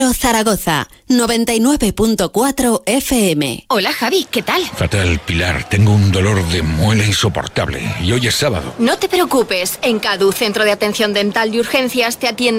Zaragoza, 99.4 FM. Hola Javi, ¿qué tal? Fatal, Pilar. Tengo un dolor de muela insoportable. Y hoy es sábado. No te preocupes. En CADU, Centro de Atención Dental y Urgencias, te atiende